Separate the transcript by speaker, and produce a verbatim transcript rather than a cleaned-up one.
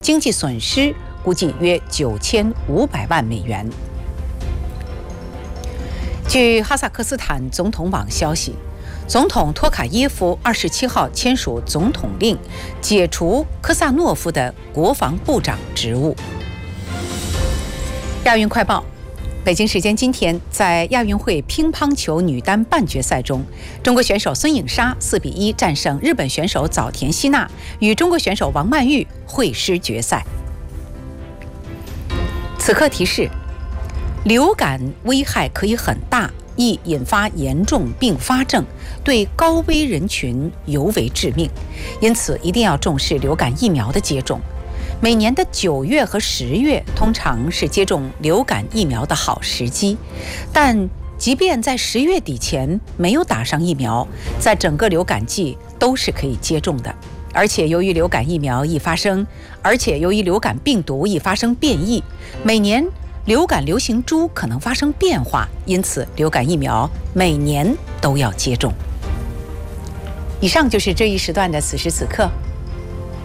Speaker 1: 经济损失估计约九千五百万美元。据哈萨克斯坦总统网消息，总统托卡耶夫二十七号签署总统令，解除科萨诺夫的国防部长职务。亚运快报。北京时间今天，在亚运会乒乓球女单半决赛中，中国选手孙颖莎四比一战胜日本选手早田希娜，与中国选手王曼玉会师决赛。此刻提示：流感危害可以很大，易引发严重并发症，对高危人群尤为致命，因此一定要重视流感疫苗的接种。每年的九月和十月通常是接种流感疫苗的好时机，但即便在十月底前没有打上疫苗，在整个流感季都是可以接种的。而且由于流感疫苗易发生，而且由于流感病毒易发生变异，每年流感流行株可能发生变化，因此流感疫苗每年都要接种。以上就是这一时段的此时此刻。